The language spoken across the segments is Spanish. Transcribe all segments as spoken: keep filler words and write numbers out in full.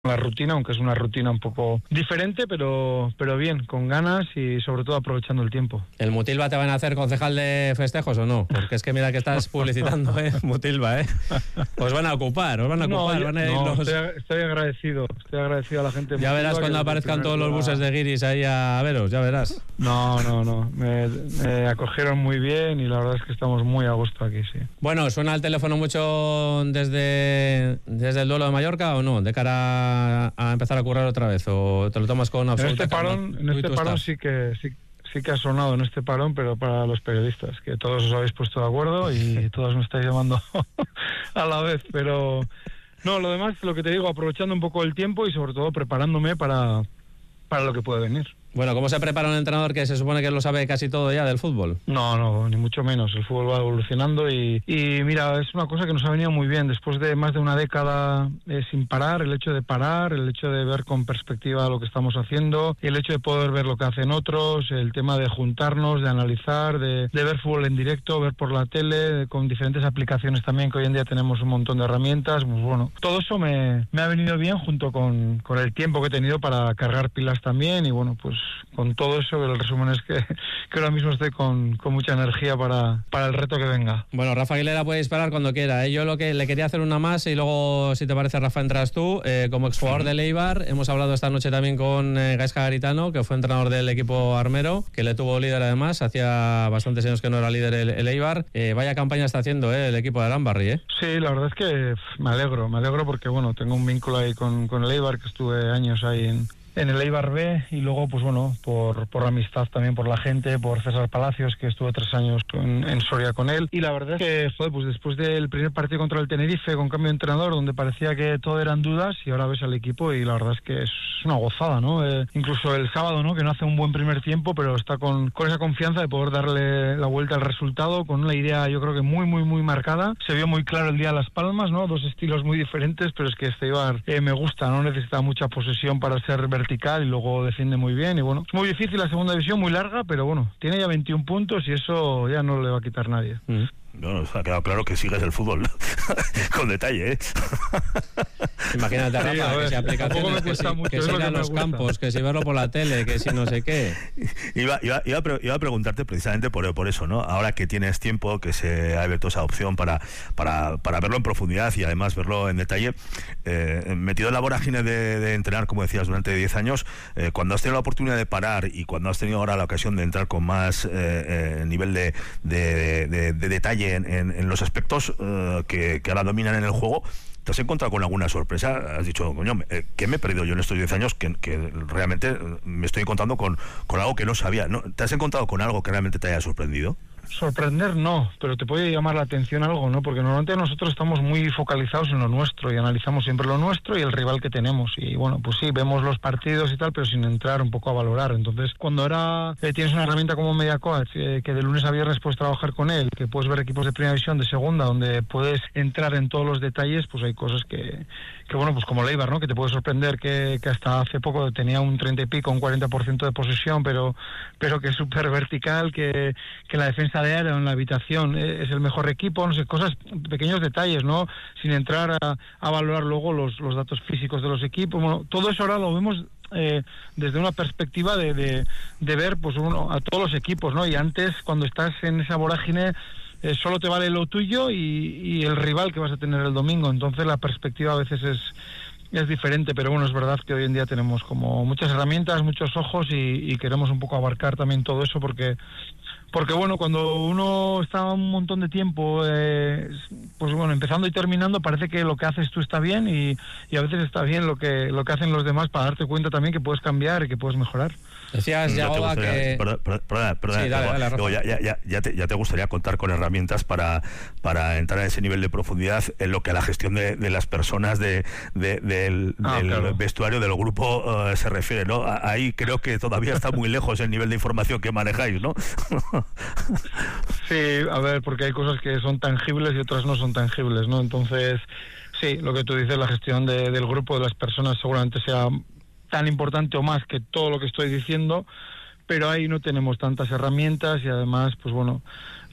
la rutina, aunque es una rutina un poco diferente, pero pero bien, con ganas y sobre todo aprovechando el tiempo. ¿El Mutilva te van a hacer concejal de festejos o no? Porque es que mira que estás publicitando, ¿eh? Mutilva, ¿eh? Os van a ocupar, os van a ocupar. No, van a ir no los... estoy, estoy agradecido, estoy agradecido a la gente. Ya verás cuando aparezcan todos los buses de Guiris ahí a veros, ya verás. No, no, no, me, me acogieron muy bien y la verdad es que estamos muy a gusto aquí, sí. Bueno, ¿suena el teléfono mucho desde, desde el duelo de Mallorca o no? ¿De cara a empezar a currar otra vez o te lo tomas con absoluta En este parón, en este parón sí que sí, sí que ha sonado en este parón, pero para los periodistas, que todos os habéis puesto de acuerdo y todos me estáis llamando a la vez, pero no, lo demás, lo que te digo, aprovechando un poco el tiempo y sobre todo preparándome para, para lo que puede venir. Bueno, ¿cómo se prepara un entrenador que se supone que lo sabe casi todo ya del fútbol? No, no, ni mucho menos. El fútbol va evolucionando y, y mira, es una cosa que nos ha venido muy bien. Después de más de una década eh, sin parar, el hecho de parar, el hecho de ver con perspectiva lo que estamos haciendo, el hecho de poder ver lo que hacen otros, el tema de juntarnos, de analizar, de, de ver fútbol en directo, ver por la tele, de, con diferentes aplicaciones también, que hoy en día tenemos un montón de herramientas. Pues bueno, todo eso me, me ha venido bien junto con, con el tiempo que he tenido para cargar pilas también y bueno, pues con todo eso, el resumen es que, que ahora mismo estoy con, con mucha energía para, para el reto que venga. Bueno, Rafa Aguilera puede disparar cuando quiera, ¿eh? Yo lo que le quería hacer una más y luego, si te parece, Rafa, entras tú. Eh, como exjugador del Eibar, hemos hablado esta noche también con eh, Gaizka Garitano, que fue entrenador del equipo armero, que le tuvo líder además, hacía bastantes años que no era líder el, el Eibar. Eh, vaya campaña está haciendo eh, el equipo de Arambarri, ¿eh? Sí, la verdad es que pff, me alegro, me alegro porque bueno, tengo un vínculo ahí con, con el Eibar, que estuve años ahí en... en el Eibar B y luego pues bueno por por amistad también por la gente, por César Palacios, que estuve tres años con, en Soria con él, y la verdad es que joder, pues después del primer partido contra el Tenerife con cambio de entrenador donde parecía que todo eran dudas y ahora ves al equipo y la verdad es que es una gozada, ¿no? Eh, incluso el sábado, ¿no? Que no hace un buen primer tiempo pero está con, con esa confianza de poder darle la vuelta al resultado con una idea yo creo que muy muy muy marcada. Se vio muy claro el día de Las Palmas, ¿no? Dos estilos muy diferentes, pero es que este Eibar eh, me gusta, no necesita mucha posesión para ser vertical y luego defiende muy bien y bueno, es muy difícil la segunda división, muy larga, pero bueno, tiene ya veintiún puntos y eso ya no le va a quitar nadie. Mm. No, nos ha quedado claro que sigues el fútbol con detalle, ¿eh? Imagínate, Rafa, sí, que si aplicaciones, que si, mucho, que si ir a los campos, que si verlo por la tele, que si no sé qué. Iba, iba, iba, a, pre- iba a preguntarte precisamente por, por eso, ¿no? Ahora que tienes tiempo, que se ha abierto esa opción para, para, para verlo en profundidad y además verlo en detalle, eh, metido en la vorágine de, de entrenar, como decías, durante diez años, eh, cuando has tenido la oportunidad de parar y cuando has tenido ahora la ocasión de entrar con más eh, eh, nivel de, de, de, de detalle En, en, en los aspectos uh, que, que ahora dominan en el juego, ¿te has encontrado con alguna sorpresa? Has dicho, coño, eh, ¿qué me he perdido yo en estos diez años? Que, que realmente me estoy encontrando con, con algo que no sabía. ¿No? ¿Te has encontrado con algo que realmente te haya sorprendido? Sorprender no, pero te puede llamar la atención algo, ¿no? Porque normalmente nosotros estamos muy focalizados en lo nuestro y analizamos siempre lo nuestro y el rival que tenemos. Y bueno, pues sí, vemos los partidos y tal, pero sin entrar un poco a valorar. Entonces, cuando ahora eh, tienes una herramienta como MediaCoach, eh, que de lunes a viernes puedes trabajar con él, que puedes ver equipos de primera división, de segunda, donde puedes entrar en todos los detalles, pues hay cosas que, que bueno, pues como el Eibar, ¿no? Que te puede sorprender que, que hasta hace poco tenía un treinta y pico, un cuarenta por ciento de posesión, pero, pero que es súper vertical, que, que la defensa de área en la habitación es el mejor equipo, no sé, cosas, pequeños detalles, ¿no? Sin entrar a, a valorar luego los, los datos físicos de los equipos. Bueno, todo eso ahora lo vemos eh, desde una perspectiva de, de, de ver pues uno, a todos los equipos, ¿no? Y antes, cuando estás en esa vorágine, eh, solo te vale lo tuyo y, y el rival que vas a tener el domingo. Entonces la perspectiva a veces es es diferente, pero bueno, es verdad que hoy en día tenemos como muchas herramientas, muchos ojos y, y queremos un poco abarcar también todo eso porque porque bueno, cuando uno está un montón de tiempo eh, pues bueno, empezando y terminando, parece que lo que haces tú está bien y, y a veces está bien lo que lo que hacen los demás para darte cuenta también que puedes cambiar y que puedes mejorar. Decías, Yagoba, no que... Perdón, perdón, perdón, sí, dale, dale, luego, ya, ya, ya, ya, te, ya te gustaría contar con herramientas para, para entrar a ese nivel de profundidad en lo que a la gestión de, de las personas de, de, del, ah, del claro. vestuario, del grupo uh, se refiere, ¿no? Ahí creo que todavía está muy lejos el nivel de información que manejáis, ¿no? Sí, a ver, porque hay cosas que son tangibles y otras no son tangibles, ¿no? Entonces, sí, lo que tú dices, la gestión de, del grupo, de las personas, seguramente sea tan importante o más que todo lo que estoy diciendo, pero ahí no tenemos tantas herramientas y además, pues bueno,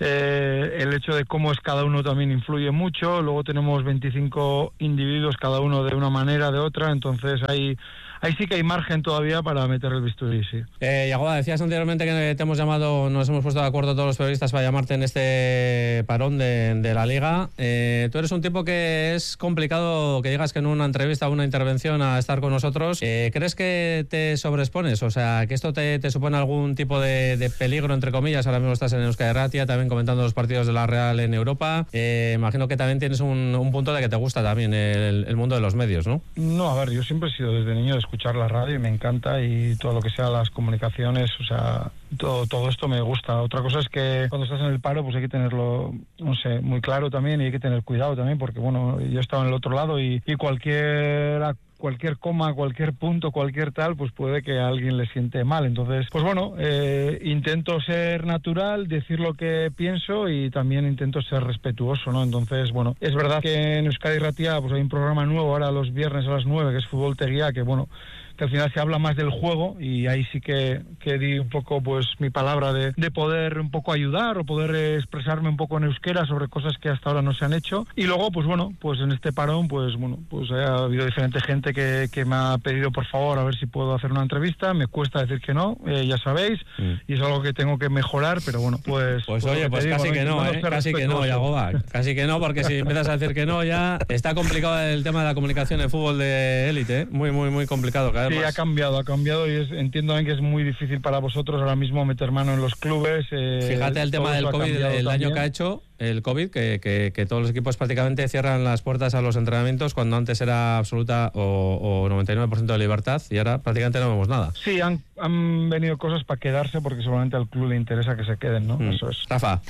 eh, el hecho de cómo es cada uno también influye mucho. Luego tenemos veinticinco individuos, cada uno de una manera, de otra, entonces hay... Ahí sí que hay margen todavía para meter el bisturí, sí. Eh, Yagoba, decías anteriormente que te hemos llamado, nos hemos puesto de acuerdo todos los periodistas para llamarte en este parón de, de la Liga. Eh, tú eres un tipo que es complicado que digas que en una entrevista o una intervención a estar con nosotros. Eh, ¿Crees que te sobreexpones? O sea, que esto te, te supone algún tipo de, de peligro, entre comillas. Ahora mismo estás en Euskadi Irratia, también comentando los partidos de la Real en Europa. Eh, imagino que también tienes un, un punto de que te gusta también el, el mundo de los medios, ¿no? No, a ver, yo siempre he sido desde niño de escuchar la radio y me encanta, y todo lo que sea las comunicaciones, o sea, todo, todo esto me gusta. Otra cosa es que cuando estás en el paro pues hay que tenerlo, no sé, muy claro también, y hay que tener cuidado también, porque bueno, yo he estado en el otro lado y, y cualquier cualquier coma, cualquier punto, cualquier tal, pues puede que a alguien le siente mal. Entonces, pues bueno, eh, intento ser natural, decir lo que pienso, y también intento ser respetuoso, ¿no? Entonces, bueno, es verdad que en Euskadi Irratia pues hay un programa nuevo ahora los viernes a las nueve, que es Fútbol Teguía, que bueno, que al final se habla más del juego, y ahí sí que, que di un poco pues mi palabra de, de poder un poco ayudar o poder expresarme un poco en euskera sobre cosas que hasta ahora no se han hecho. Y luego pues bueno, pues en este parón pues bueno, pues ha habido diferente gente que, que me ha pedido por favor a ver si puedo hacer una entrevista. Me cuesta decir que no, eh, ya sabéis, mm. y es algo que tengo que mejorar, pero bueno, pues... Pues oye, pues casi que no, ¿eh? Casi que no, Yagoba, casi que no, porque si empiezas a decir que no ya está complicado el tema de la comunicación en fútbol de élite, ¿eh? Muy, muy, muy complicado cada vez sí, más. ha cambiado, ha cambiado, y es, entiendo que es muy difícil para vosotros ahora mismo meter mano en los clubes. Eh, Fíjate el tema del COVID, el daño que ha hecho el COVID, que, que, que todos los equipos prácticamente cierran las puertas a los entrenamientos cuando antes era absoluta o, o noventa y nueve por ciento de libertad, y ahora prácticamente no vemos nada. Sí, han, han venido cosas para quedarse, porque seguramente al club le interesa que se queden, ¿no? Mm. Eso es. Rafa.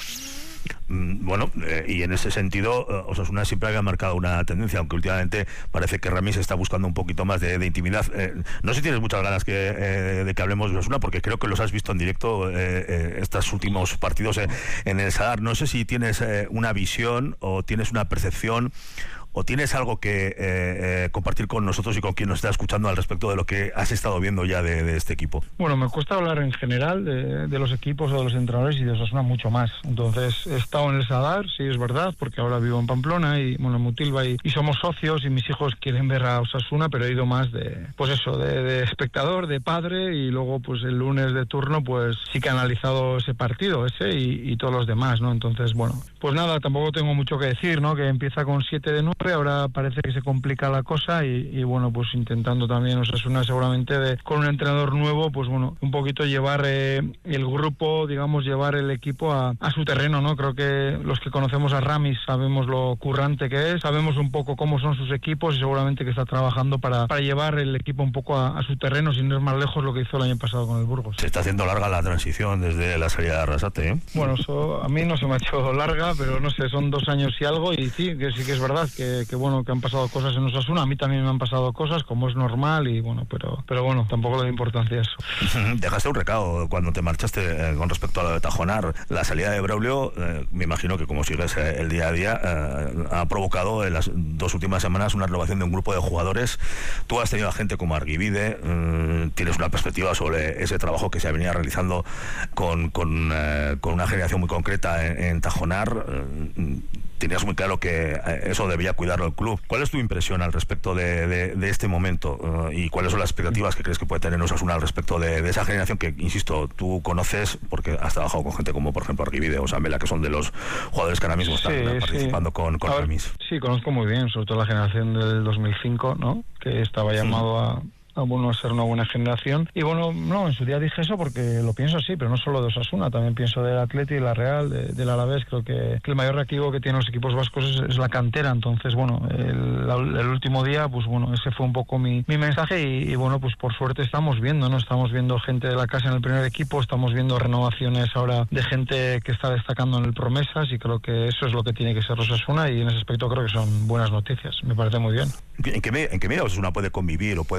Bueno, eh, y en ese sentido, eh, Osasuna siempre ha marcado una tendencia, aunque últimamente parece que Ramis está buscando un poquito más de, de intimidad. Eh, no sé si tienes muchas ganas que, eh, de que hablemos de Osasuna, porque creo que los has visto en directo eh, eh, estos últimos partidos eh, en el Sadar. No sé si tienes eh, una visión o tienes una percepción, o tienes algo que eh, eh, compartir con nosotros y con quien nos está escuchando al respecto de lo que has estado viendo ya de, de este equipo. Bueno, me cuesta hablar en general de, de los equipos o de los entrenadores, y de Osasuna mucho más. Entonces, he estado en el Sadar, sí es verdad, porque ahora vivo en Pamplona y bueno, en Mutilva, y, y somos socios, y mis hijos quieren ver a Osasuna, pero he ido más de, pues eso, de, de espectador, de padre, y luego pues el lunes de turno pues sí que he analizado ese partido, ese y, y todos los demás, ¿no? Entonces, bueno, pues nada, tampoco tengo mucho que decir, ¿no? Que empieza con siete de nueve, ahora parece que se complica la cosa, y, y bueno, pues intentando también Osasuna seguramente de, con un entrenador nuevo, pues bueno, un poquito llevar eh, el grupo, digamos, llevar el equipo a, a su terreno, ¿no? Creo que los que conocemos a Ramis sabemos lo currante que es, sabemos un poco cómo son sus equipos, y seguramente que está trabajando para, para llevar el equipo un poco a, a su terreno, sin ir más lejos lo que hizo el año pasado con el Burgos. Se está haciendo larga la transición desde la salida de Arrasate, ¿eh? Bueno, eso a mí no se me ha hecho larga, pero no sé, son dos años y algo, y sí, que sí que es verdad que, que bueno, que han pasado cosas en Osasuna. A mí también me han pasado cosas, como es normal, y bueno, pero pero bueno, tampoco le da importancia a eso. Dejaste un recado cuando te marchaste eh, con respecto a lo de Tajonar. La salida de Braulio, eh, me imagino que como sigues eh, el día a día, eh, ha provocado en las dos últimas semanas una renovación de un grupo de jugadores. Tú has tenido a gente como Arguibide, eh, tienes una perspectiva sobre ese trabajo que se venía realizando con, con, eh, con una generación muy concreta en, en Tajonar. Eh, tenías muy claro que eso debía cuidarlo el club. ¿Cuál es tu impresión al respecto de, de, de este momento uh, y cuáles son las expectativas que crees que puede tener Osasuna al respecto de, de esa generación que, insisto, tú conoces porque has trabajado con gente como, por ejemplo, Arguibide o Sambela, que son de los jugadores que ahora mismo están sí, participando sí. con, con Ramis? Sí, conozco muy bien, sobre todo la generación del dos mil cinco, ¿no? Que estaba llamado a... a bueno, ser una buena generación. Y bueno, no, en su día dije eso porque lo pienso así, pero no solo de Osasuna, también pienso del Atleti, de la Real, de, del Alavés. Creo que, que el mayor reactivo que tienen los equipos vascos es, es la cantera. Entonces, bueno, el, el último día, pues bueno, ese fue un poco mi, mi mensaje y, y bueno, pues por suerte estamos viendo, ¿no? Estamos viendo gente de la casa en el primer equipo, estamos viendo renovaciones ahora de gente que está destacando en el Promesas, y creo que eso es lo que tiene que ser Osasuna, y en ese aspecto creo que son buenas noticias. Me parece muy bien. ¿En qué, en qué medida Osasuna puede convivir o puede desarrollar ese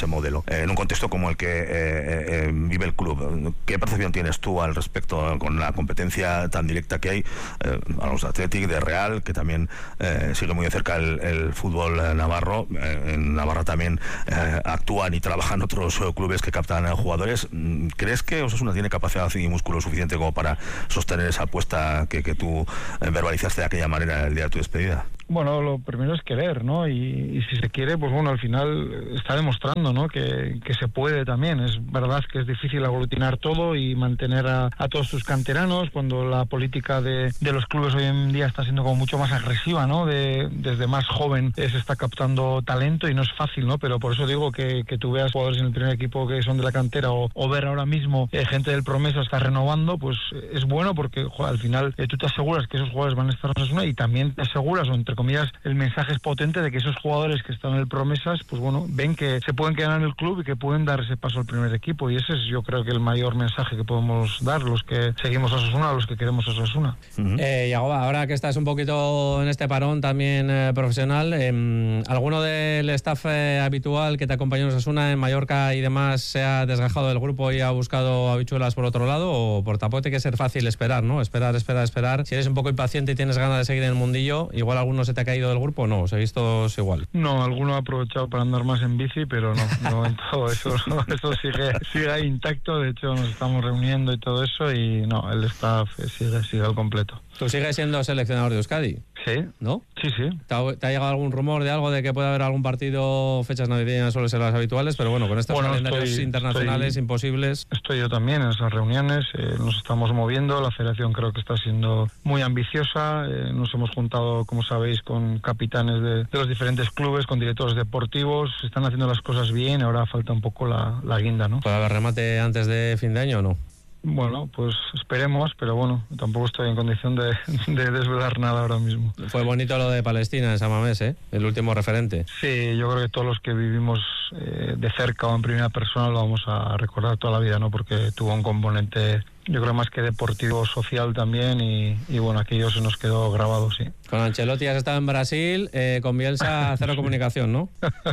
ese modelo, eh, en un contexto como el que eh, eh, vive el club. ¿Qué percepción tienes tú al respecto con la competencia tan directa que hay eh, a los Athletic de Real, que también eh, sigue muy de cerca el, el fútbol navarro? Eh, en Navarra también eh, actúan y trabajan otros eh, clubes que captan a jugadores. ¿Crees que Osasuna tiene capacidad y músculo suficiente como para sostener esa apuesta que, que tú eh, verbalizaste de aquella manera el día de tu despedida? Bueno, lo primero es querer, ¿no? Y, y si se quiere, pues bueno, al final está demostrando, ¿no? Que, que se puede también. Es verdad que es difícil aglutinar todo y mantener a, a todos tus canteranos cuando la política de, de los clubes hoy en día está siendo como mucho más agresiva, ¿no? De, desde más joven eh, se está captando talento y no es fácil, ¿no? Pero por eso digo que, que tú veas jugadores en el primer equipo que son de la cantera o, o ver ahora mismo eh, gente del Promesa está renovando, pues eh, es bueno porque joder, al final eh, tú te aseguras que esos jugadores van a estar en Osasuna y también te aseguras, o entre comillas, el mensaje es potente de que esos jugadores que están en el Promesas, pues bueno, ven que se pueden quedar en el club y que pueden dar ese paso al primer equipo, y ese es yo creo que el mayor mensaje que podemos dar los que seguimos a Osasuna, los que queremos a Osasuna. Uh-huh. eh, Yagoba, ahora que estás un poquito en este parón también eh, profesional, eh, ¿alguno del staff eh, habitual que te acompañó en Osasuna, en Mallorca y demás, se ha desgajado del grupo y ha buscado habichuelas por otro lado? O por tampoco tiene que ser fácil esperar, ¿no? Esperar, esperar, esperar. Si eres un poco impaciente y tienes ganas de seguir en el mundillo, igual alguno se te ha caído del grupo, no, seguís todos igual. No, alguno ha aprovechado para andar más en bici, pero no, no en todo eso, no, eso sigue, sigue ahí intacto. De hecho nos estamos reuniendo y todo eso, y no, el staff sigue, sigue al completo. ¿Tú sigues siendo seleccionador de Euskadi? Sí. ¿No? Sí, sí. ¿Te ha, te ha llegado algún rumor de algo de que puede haber algún partido? Fechas navideñas suelen ser las habituales, pero bueno, con estos bueno, calendarios estoy, internacionales estoy, imposibles. Estoy yo también en esas reuniones, eh, nos estamos moviendo, la federación creo que está siendo muy ambiciosa, eh, nos hemos juntado, como sabéis, con capitanes de, de los diferentes clubes, con directores deportivos, se están haciendo las cosas bien, ahora falta un poco la, la guinda, ¿no? ¿Puede haber remate antes de fin de año o no? Bueno, pues esperemos, pero bueno, tampoco estoy en condición de, de desvelar nada ahora mismo. Fue bonito lo de Palestina en San Mamés, ¿eh? El último referente. Sí, yo creo que todos los que vivimos eh, de cerca o en primera persona lo vamos a recordar toda la vida, ¿no? Porque tuvo un componente, yo creo, más que deportivo, social también, y, y bueno, aquello se nos quedó grabado, sí. Con Ancelotti has estado en Brasil, eh, con Bielsa cero comunicación, ¿no?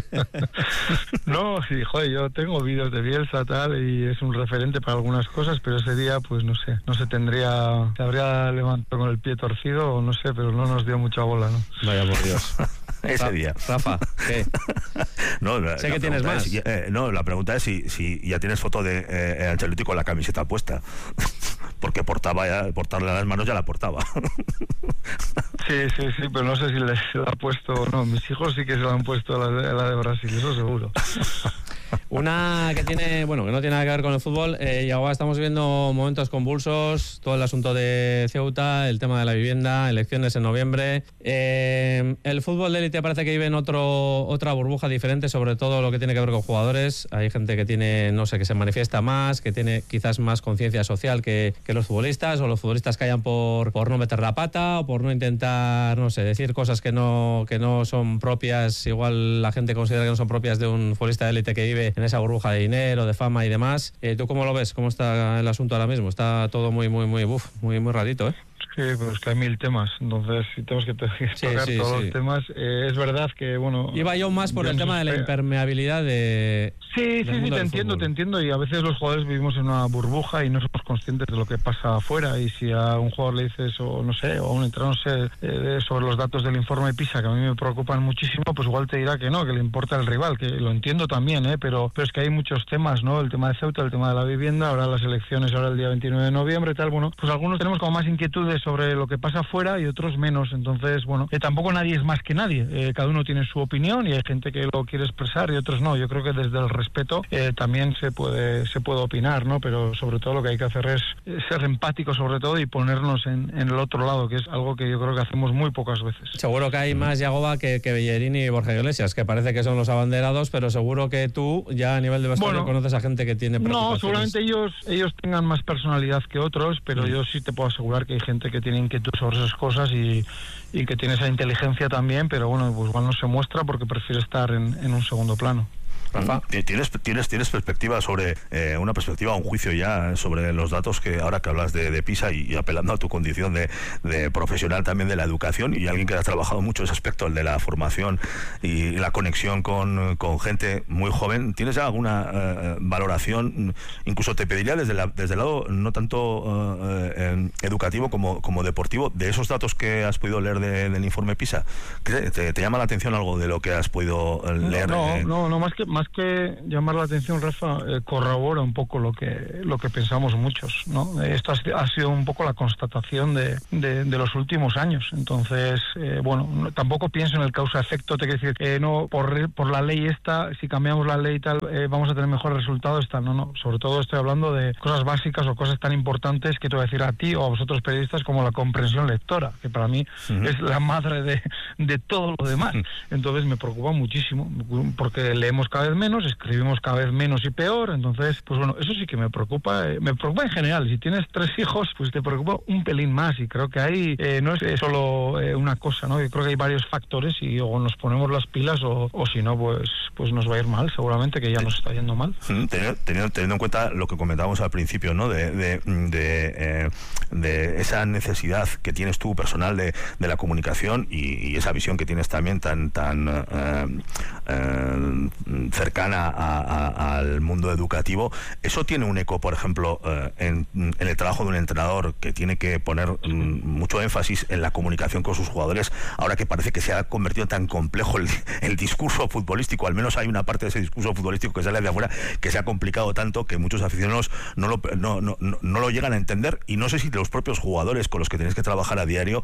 No, sí, joder, yo tengo vídeos de Bielsa tal, y es un referente para algunas cosas, pero ese día, pues no sé, no se tendría, se habría levantado con el pie torcido o no sé, pero no nos dio mucha bola, ¿no? Vaya por Dios. Ese Ra- día. Rafa, ¿qué? No, la, sé la que tienes más. Es, eh, no, la pregunta es si, si ya tienes foto de eh, Ancelotti con la camiseta puesta. Porque portaba ya, portarle a las manos ya la portaba. Sí, sí, sí, pero no sé si le, se la ha puesto o no. Mis hijos sí que se la han puesto a la de, a la de Brasil, eso seguro. Una que tiene, bueno, que no tiene nada que ver con el fútbol, eh, y ahora estamos viviendo momentos convulsos, todo el asunto de Ceuta, el tema de la vivienda, elecciones en noviembre. Eh, el fútbol de élite parece que vive en otro, otra burbuja diferente, sobre todo lo que tiene que ver con jugadores. Hay gente que tiene, no sé, que se manifiesta más, que tiene quizás más conciencia social que, que los futbolistas, o los futbolistas callan por, por no meter la pata, o por no intentar, no sé, decir cosas que no, que no son propias. Igual la gente considera que no son propias de un futbolista de élite que vive en esa burbuja de dinero, de fama y demás. Eh, ¿Tú cómo lo ves? ¿Cómo está el asunto ahora mismo? Está todo muy, muy, muy, uf, muy, muy rarito, ¿eh? Sí, pues que hay mil temas, entonces si tenemos que tocar sí, sí, todos sí. los temas, eh, es verdad que, bueno... Iba yo más por el tema de la impermeabilidad de... Sí, sí, sí, te entiendo, te entiendo, y a veces los jugadores vivimos en una burbuja y no somos conscientes de lo que pasa afuera, y si a un jugador le dices, o no sé, o a un entrenador, no sé, eh, sobre los datos del informe PISA, que a mí me preocupan muchísimo, pues igual te dirá que no, que le importa el rival, que lo entiendo también, ¿eh? pero, pero es que hay muchos temas, ¿no? El tema de Ceuta, el tema de la vivienda, ahora las elecciones, ahora el día veintinueve de noviembre, tal, bueno, pues algunos tenemos como más inquietudes sobre lo que pasa afuera y otros menos, entonces, bueno, eh, tampoco nadie es más que nadie, eh, cada uno tiene su opinión y hay gente que lo quiere expresar y otros no. Yo creo que desde el respeto eh, también se puede se puede opinar, ¿no? Pero sobre todo lo que hay que hacer es ser empático, sobre todo, y ponernos en, en el otro lado, que es algo que yo creo que hacemos muy pocas veces. Seguro que hay más Yagoba que, que Bellerini y Borja Iglesias, que parece que son los abanderados, pero seguro que tú ya a nivel de vestuario bueno, conoces a gente que tiene preocupaciones. No, seguramente ellos ellos tengan más personalidad que otros, pero mm. yo sí te puedo asegurar que hay gente que tiene inquietud sobre esas cosas y, y que tiene esa inteligencia también, pero bueno, pues igual no se muestra porque prefiere estar en, en un segundo plano. Rafa. ¿Tienes, tienes, tienes perspectiva sobre, eh, una perspectiva, un juicio ya sobre los datos que ahora que hablas de, de PISA y, y apelando a tu condición de, de profesional también de la educación y alguien que ha trabajado mucho ese aspecto, el de la formación y la conexión con, con gente muy joven? ¿Tienes ya alguna eh, valoración? Incluso te pediría desde, la, desde el lado no tanto eh, eh, educativo como, como deportivo, de esos datos que has podido leer de, del informe PISA. ¿Te, te, ¿Te llama la atención algo de lo que has podido leer? No, eh? no, no, más que más que llamar la atención, Rafa, eh, corrobora un poco lo que lo que pensamos muchos, ¿no? Esto ha, ha sido un poco la constatación de, de, de los últimos años. Entonces, eh, bueno, no, tampoco pienso en el causa-efecto, te quiero decir que eh, no, por, por la ley esta, si cambiamos la ley y tal, eh, vamos a tener mejores resultados, tal, no, no, sobre todo estoy hablando de cosas básicas o cosas tan importantes que te voy a decir a ti o a vosotros periodistas como la comprensión lectora, que para mí uh-huh. es la madre de, de todo lo demás. Uh-huh. Entonces me preocupa muchísimo, porque leemos cada vez menos, escribimos cada vez menos y peor, entonces, pues bueno, eso sí que me preocupa, eh, me preocupa en general. Si tienes tres hijos, pues te preocupa un pelín más, y creo que ahí eh, no es solo eh, una cosa, ¿no? Yo creo que hay varios factores y o nos ponemos las pilas o, o si no, pues pues nos va a ir mal, seguramente, que ya nos está yendo mal. Teniendo, teniendo, teniendo en cuenta lo que comentábamos al principio, ¿no? De, de, de, eh, de esa necesidad que tienes tú personal de, de la comunicación y, y esa visión que tienes también tan tan eh, eh, cercana a, a, al mundo educativo, eso tiene un eco, por ejemplo, eh, en, en el trabajo de un entrenador que tiene que poner mm, mucho énfasis en la comunicación con sus jugadores, ahora que parece que se ha convertido tan complejo el, el discurso futbolístico, al menos hay una parte de ese discurso futbolístico que sale de afuera, que se ha complicado tanto que muchos aficionados no lo, no, no, no, no lo llegan a entender, y no sé si los propios jugadores con los que tienes que trabajar a diario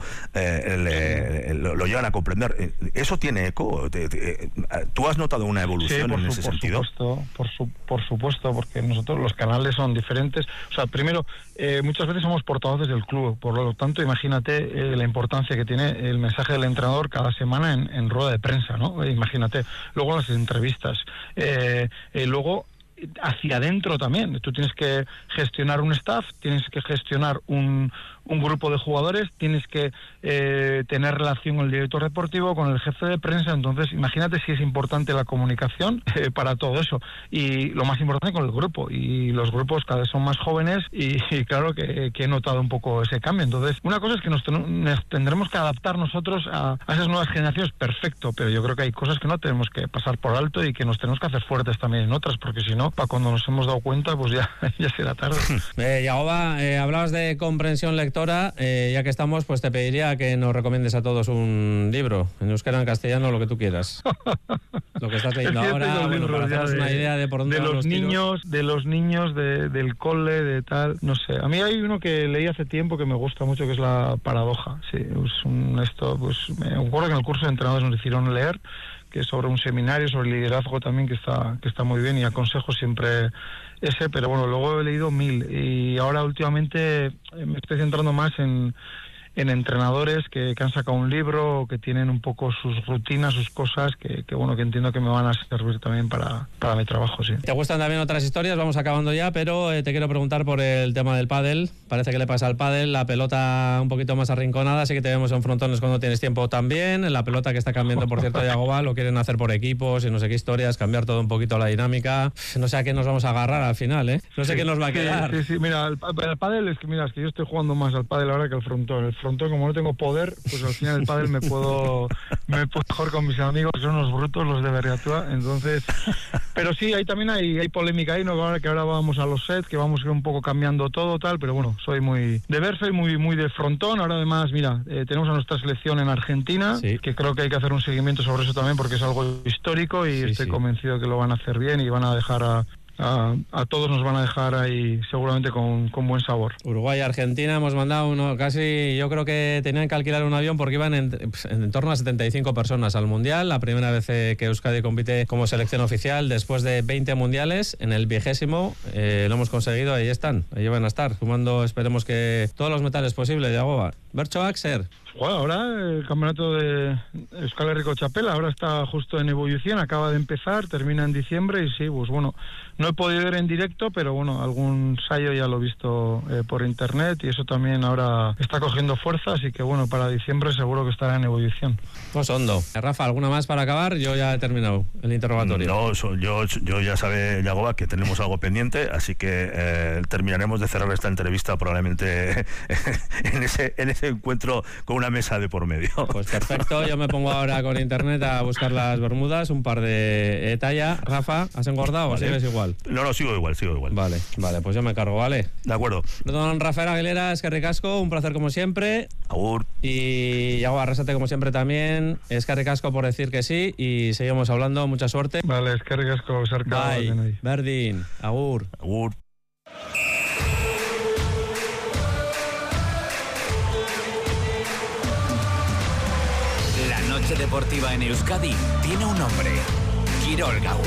eh, le, lo, lo llegan a comprender. ¿Eso tiene eco? ¿Te, te, ¿Tú has notado una evolución sí, en su, ese por sentido? Supuesto, por, su, por supuesto, porque nosotros los canales son diferentes. O sea, primero, eh, muchas veces somos portavoces del club, por lo tanto, imagínate eh, la importancia que tiene el mensaje del entrenador cada semana en, en rueda de prensa, ¿no? Eh, imagínate, luego las entrevistas, eh, eh, luego hacia adentro también. Tú tienes que gestionar un staff, tienes que gestionar un, un grupo de jugadores, tienes que eh, tener relación con el director deportivo, con el jefe de prensa. Entonces, imagínate si es importante la comunicación eh, para todo eso. Y lo más importante con el grupo. Y los grupos cada vez son más jóvenes y, y claro que, que he notado un poco ese cambio. Entonces, una cosa es que nos, ten- nos tendremos que adaptar nosotros a, a esas nuevas generaciones, perfecto, pero yo creo que hay cosas que no tenemos que pasar por alto y que nos tenemos que hacer fuertes también en otras, porque si no, para cuando nos hemos dado cuenta, pues ya, ya será tarde. Eh, Yagoba, eh, hablabas de comprensión lectora, eh, ya que estamos, pues te pediría que nos recomiendes a todos un libro, en euskera, en castellano, lo que tú quieras. Lo que estás leyendo Es que ahora, bueno, libros para hacernos de, una idea de por dónde de van los, los niños, de los niños, de, del cole, de tal, no sé. A mí hay uno que leí hace tiempo que me gusta mucho, que es La Paradoja. Sí, es un, esto, pues me acuerdo que en el curso de entrenadores nos hicieron leer, que es sobre un seminario, sobre liderazgo también, que está que está muy bien, y aconsejo siempre ese, pero bueno, luego he leído mil, y ahora últimamente me estoy centrando más en, en entrenadores que, que han sacado un libro, que tienen un poco sus rutinas, sus cosas, que, que bueno, que entiendo que me van a servir también para, para mi trabajo, sí. ¿Te gustan también otras historias? Vamos acabando ya, pero eh, te quiero preguntar por el tema del pádel. Parece que le pasa al pádel, la pelota un poquito más arrinconada, así que te vemos en frontones cuando tienes tiempo también. La pelota que está cambiando, por cierto, Yagoba, lo quieren hacer por equipos y no sé qué historias, cambiar todo un poquito la dinámica. No sé a qué nos vamos a agarrar al final, ¿eh? No sé sí, qué nos va a quedar. Sí, sí, sí. Mira, el, el pádel es que, mira, es que yo estoy jugando más al pádel ahora que al frontón. El frontón, como no tengo poder, pues al final el pádel me puedo me puedo mejor con mis amigos, que son unos brutos, los de Berriatua, entonces... Pero sí, ahí también hay, hay polémica ahí, ¿no? Ahora que ahora vamos a los sets, que vamos un poco cambiando todo, tal, pero bueno, soy muy de ver, soy muy, muy de frontón. Ahora además, mira, eh, tenemos a nuestra selección en Argentina, sí, que creo que hay que hacer un seguimiento sobre eso también, porque es algo histórico y sí, estoy sí. convencido que lo van a hacer bien y van a dejar a... A, a todos nos van a dejar ahí seguramente con, con buen sabor. Uruguay y Argentina hemos mandado uno, casi yo creo que tenían que alquilar un avión porque iban en, en, en torno a setenta y cinco personas al Mundial, la primera vez que Euskadi compite como selección oficial después de veinte mundiales, en el vigésimo eh, lo hemos conseguido, ahí están, ahí van a estar, sumando, esperemos que todos los metales posibles, Yagoba. Bertso Axer. Bueno, ahora el campeonato de Euskal Herriko Txapela ahora está justo en ebullición, acaba de empezar, termina en diciembre y sí, pues bueno, no he podido ver en directo, pero bueno, algún ensayo ya lo he visto eh, por internet y eso también ahora está cogiendo fuerza, así que bueno, para diciembre seguro que estará en ebullición. Pues hondo. Rafa, ¿alguna más para acabar? Yo ya he terminado el interrogatorio. No, so, yo, yo ya sabe, Yagoba, que tenemos algo pendiente, así que eh, terminaremos de cerrar esta entrevista probablemente en ese, en ese encuentro con una mesa de por medio. Pues perfecto, yo me pongo ahora con internet a buscar las bermudas, un par de eh, talla. Rafa, ¿has engordado vale. o sigues igual? No, no, sigo igual, sigo igual. Vale, vale, pues yo me cargo, ¿vale? De acuerdo. Don Rafael Aguilera, es que ricasco, un placer como siempre. Agur. Y Yago Arrasate como siempre también, es que ricasco por decir que sí y seguimos hablando, mucha suerte. Vale, es que ricasco, cerca. Bye, Berdin, agur. Agur. La noche deportiva en Euskadi tiene un nombre: Kirol Gaua.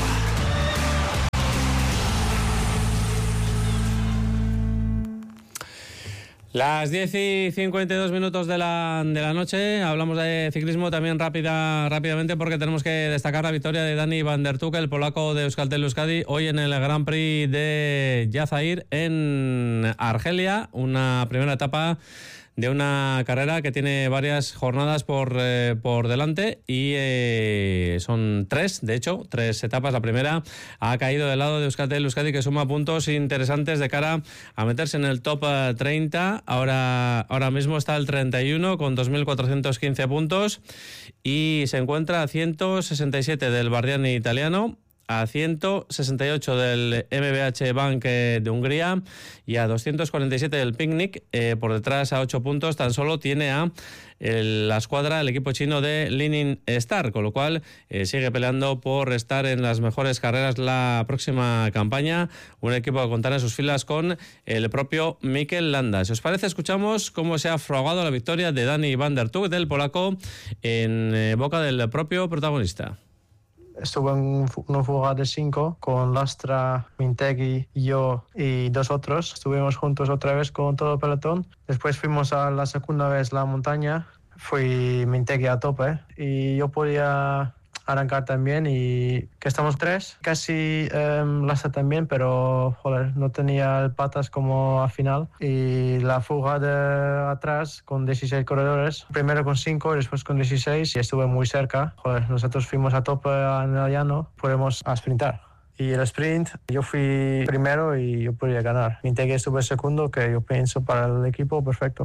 Las diez y cincuenta y dos minutos de la, de la noche, hablamos de ciclismo también rápida, rápidamente porque tenemos que destacar la victoria de Dani van der Tuk, el polaco de Euskaltel Euskadi, hoy en el Grand Prix de Yazair en Argelia, una primera etapa de una carrera que tiene varias jornadas por, eh, por delante y eh, son tres, de hecho, tres etapas. La primera ha caído del lado de Euskaltel Euskadi, que suma puntos interesantes de cara a meterse en el top treinta. Ahora, ahora mismo está el treinta y uno con dos mil cuatrocientos quince puntos y se encuentra a ciento sesenta y siete del Bardiani italiano, a ciento sesenta y ocho del M B H Bank de Hungría y a doscientos cuarenta y siete del Picnic. Eh, por detrás, a ocho puntos, tan solo tiene a el, la escuadra, el equipo chino de Leaning Star, con lo cual eh, sigue peleando por estar en las mejores carreras la próxima campaña. Un equipo que contará en sus filas con el propio Mikel Landa. Si os parece, escuchamos cómo se ha fragado la victoria de Dani van der Tuk, del polaco, en eh, boca del propio protagonista. Estuve en una fuga de cinco con Lastra, Mintegi, yo y dos otros. Estuvimos juntos otra vez con todo el pelotón. Después fuimos a la segunda vez la montaña. Fui Mintegi a tope y yo podía arrancar también y que estamos tres. Casi um, Lastra también, pero joder, no tenía patas como a final. Y la fuga de atrás con dieciséis corredores, primero con cinco y después con dieciséis y estuve muy cerca. Joder, nosotros fuimos a tope en el llano, podemos a sprintar. Y el sprint, yo fui primero y yo podía ganar. Mintegi estuve segundo, que yo pienso para el equipo perfecto.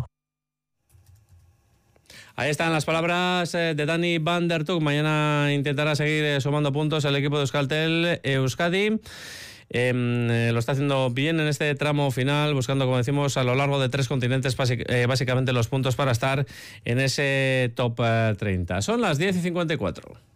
Ahí están las palabras de Dani van der Tuk. Mañana intentará seguir sumando puntos el equipo de Euskaltel Euskadi. Eh, lo está haciendo bien en este tramo final, buscando, como decimos, a lo largo de tres continentes basic, eh, básicamente los puntos para estar en ese top treinta. Son las diez y cincuenta y cuatro.